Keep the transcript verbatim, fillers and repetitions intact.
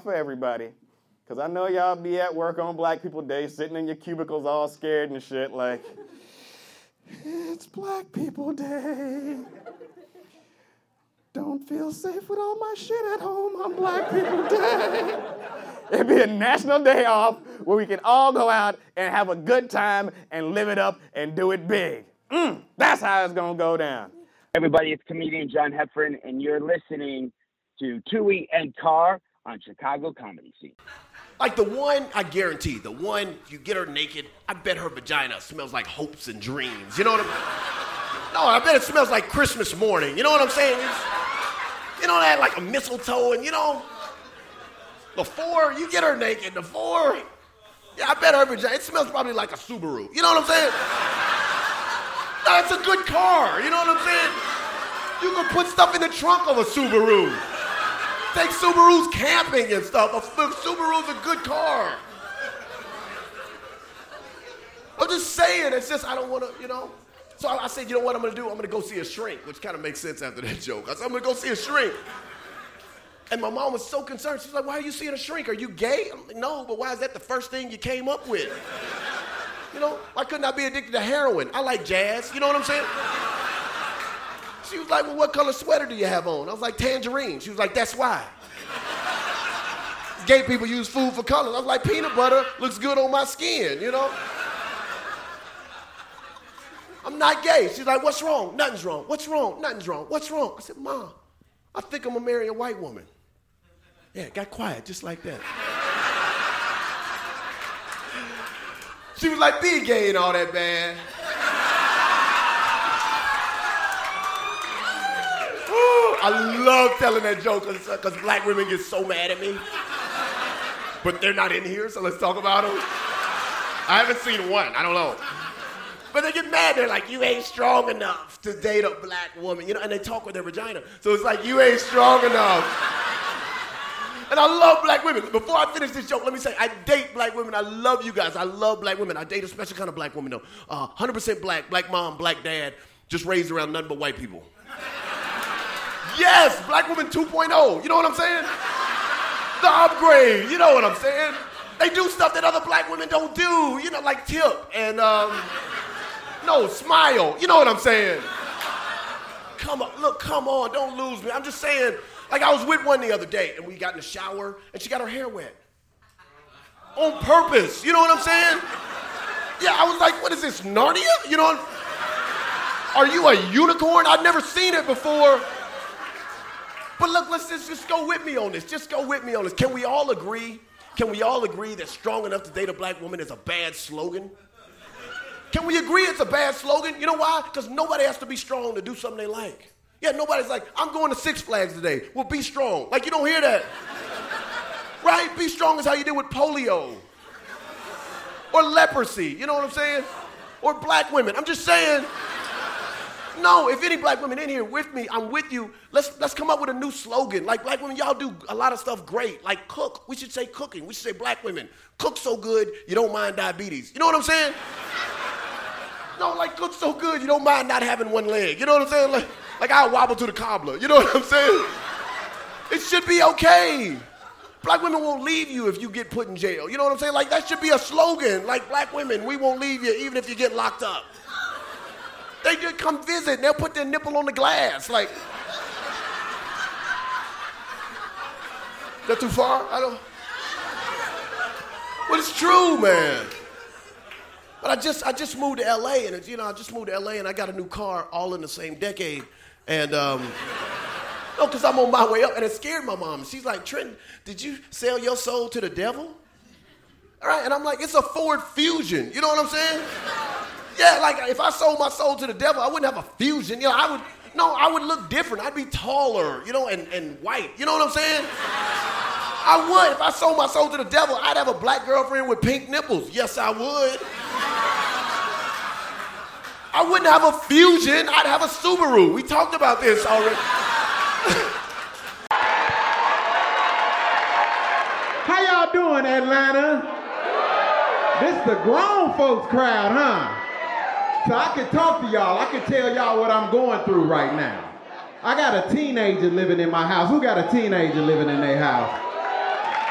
for everybody. Because I know y'all be at work on Black People Day, sitting in your cubicles all scared and shit like, it's Black People Day. Don't feel safe with all my shit at home on Black People Day. It'd be a national day off where we can all go out and have a good time and live it up and do it big. Mm, that's how it's gonna go down. Everybody, it's comedian John Heffron, and you're listening to Tui and Carr on Chicago Comedy Scene. Like the one, I guarantee, the one, you get her naked, I bet her vagina smells like hopes and dreams. You know what I'm saying? No, I bet it smells like Christmas morning. You know what I'm saying? It's, you know that, like a mistletoe, and you know, the four, you get her naked, the four, yeah, I bet her vagina, it smells probably like a Subaru. You know what I'm saying? No, it's a good car, you know what I'm saying? You can put stuff in the trunk of a Subaru. Take Subarus camping and stuff. A Subaru's a good car. I'm just saying, it's just, I don't want to, you know. So I, I said, you know what I'm going to do? I'm going to go see a shrink, which kind of makes sense after that joke. I said, I'm going to go see a shrink. And my mom was so concerned. She's like, why are you seeing a shrink? Are you gay? I'm like, no, but why is that the first thing you came up with? You know, why couldn't I be addicted to heroin? I like jazz, you know what I'm saying? She was like, well, what color sweater do you have on? I was like, tangerine. She was like, that's why. Gay people use food for colors. I was like, peanut butter looks good on my skin, you know? I'm not gay. She's like, what's wrong? Nothing's wrong. What's wrong? Nothing's wrong. What's wrong? I said, Mom, I think I'm gonna marry a white woman. Yeah, it got quiet just like that. She was like, be gay and all that, man. I love telling that joke because black women get so mad at me. But they're not in here, so let's talk about them. I haven't seen one, I don't know. But they get mad, they're like, you ain't strong enough to date a black woman, you know, and they talk with their vagina. So it's like, you ain't strong enough. And I love black women. Before I finish this joke, let me say, I date black women. I love you guys. I love black women. I date a special kind of black woman, though. Uh, one hundred percent black, black mom, black dad, just raised around nothing but white people. Yes, black woman two point oh. You know what I'm saying? The upgrade. You know what I'm saying? They do stuff that other black women don't do. You know, like tip and, um, no, smile. You know what I'm saying? Come on, look, come on, don't lose me. I'm just saying, like I was with one the other day and we got in the shower and she got her hair wet. On purpose. You know what I'm saying? Yeah, I was like, what is this, Narnia? You know, are you a unicorn? I've never seen it before. But look, let's just, just go with me on this. Just go with me on this. Can we all agree? Can we all agree that strong enough to date a black woman is a bad slogan? Can we agree it's a bad slogan? You know why? Because nobody has to be strong to do something they like. Yeah, nobody's like, I'm going to Six Flags today. Well, be strong. Like, you don't hear that. Right? Be strong is how you deal with polio. Or leprosy. You know what I'm saying? Or black women. I'm just saying. No, if any black women in here with me, I'm with you. Let's let's come up with a new slogan. Like black women, y'all do a lot of stuff great. Like cook. We should say cooking. We should say black women. Cook so good, you don't mind diabetes. You know what I'm saying? No, like cook so good, you don't mind not having one leg. You know what I'm saying? Like, like I'll wobble to the cobbler. You know what I'm saying? It should be okay. Black women won't leave you if you get put in jail. You know what I'm saying? Like that should be a slogan. Like black women, we won't leave you even if you get locked up. They just come visit and they'll put their nipple on the glass. Like, is that too far? I don't. Well, it's true, man. But I just I just moved to L A and it's, you know I just moved to L A and I got a new car all in the same decade and um, no, because I'm on my way up and it scared my mom. She's like, Trenton, did you sell your soul to the devil? All right, and I'm like, it's a Ford Fusion. You know what I'm saying? Yeah, like if I sold my soul to the devil, I wouldn't have a fusion. You know, I would, no, I would look different. I'd be taller, you know, and, and white. You know what I'm saying? I would. If I sold my soul to the devil, I'd have a black girlfriend with pink nipples. Yes, I would. I wouldn't have a fusion. I'd have a Subaru. We talked about this already. How y'all doing, Atlanta? This the grown folks crowd, huh? So I can talk to y'all. I can tell y'all what I'm going through right now. I got a teenager living in my house. Who got a teenager living in their house?